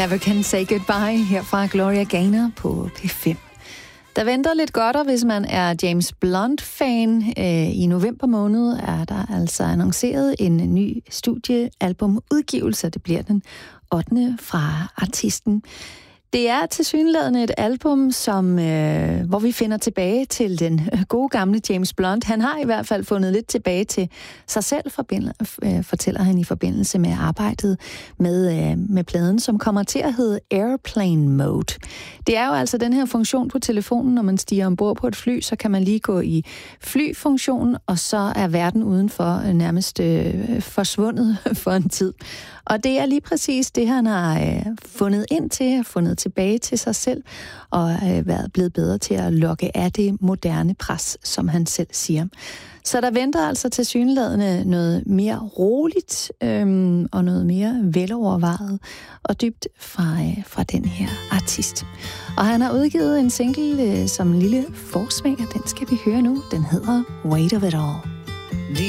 Never Can Say Goodbye her fra Gloria Gaynor på P5. Der venter lidt godt, hvis man er James Blunt-fan. I november måned er der altså annonceret en ny studiealbumudgivelse. Det bliver den 8. fra artisten. Det er tilsyneladende et album, hvor vi finder tilbage til den gode gamle James Blunt. Han har i hvert fald fundet lidt tilbage til sig selv, fortæller han i forbindelse med arbejdet med pladen, som kommer til at hedde Airplane Mode. Det er jo altså den her funktion på telefonen, når man stiger ombord på et fly, så kan man lige gå i flyfunktionen, og så er verden udenfor nærmest forsvundet for en tid. Og det er lige præcis det, han har fundet ind til, fundet tilbage til sig selv, og været blevet bedre til at lokke af det moderne pres, som han selv siger. Så der venter altså tilsyneladende noget mere roligt og noget mere velovervejet og dybt fra den her artist. Og han har udgivet en single som en lille forsmænger. Den skal vi høre nu. Den hedder Weight of It All.